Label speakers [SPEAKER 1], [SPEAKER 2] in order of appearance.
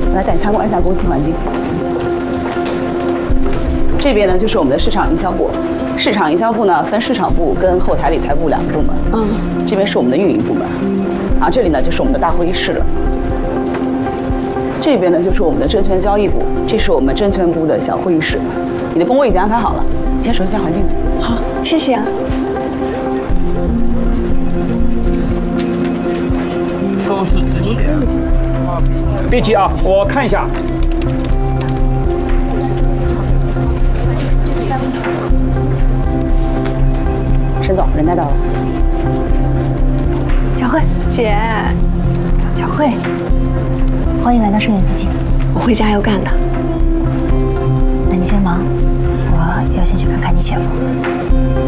[SPEAKER 1] 我来带你参观一下公司环境。这边呢就是我们的市场营销部，市场营销部呢分市场部跟后台理财部2个部门。这边是我们的运营部门，啊，这里呢就是我们的大会议室了。这边呢就是我们的证券交易部，这是我们证券部的小会议室。你的工位已经安排好了，你先熟悉一下环境。
[SPEAKER 2] 好，谢谢啊。
[SPEAKER 3] 都是直线。别急啊，我看一下。
[SPEAKER 1] 沈总，人带到了。
[SPEAKER 2] 小慧姐，小慧，
[SPEAKER 4] 欢迎来到盛远基金。
[SPEAKER 2] 我会加油干的。
[SPEAKER 4] 那你先忙，我要先去看看你姐夫。